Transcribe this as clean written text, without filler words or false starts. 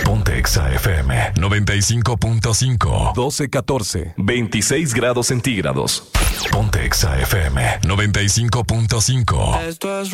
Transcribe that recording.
Ponte Exa FM 95.5. 12-14. 26 grados centígrados. Ponte Exa FM 95.5. Esto es